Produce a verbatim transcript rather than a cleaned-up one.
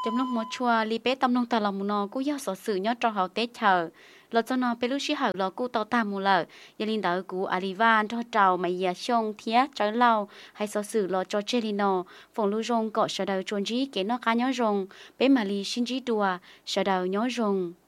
chấm lúc một chùa li bé tâm nông tà lòng nó cú giao sở sự nhớ cho họ tết chờ lọ cho nó bé lúc xí hở lọ cú tao tam mù lợ gia linh đạo cú alivan cho trào mày già sông thía trái lau hay sở sự lọ cho chelino phòng lưu rong cọ sở đầu trôn trí kế nó cá nhớ rong bé mà li xin trí đùa sở đầu nhớ rong